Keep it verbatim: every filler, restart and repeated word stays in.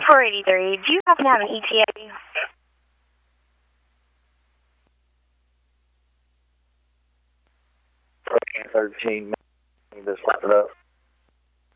four eighty-three, do you happen to have an E T A? thirteen, just slap it up.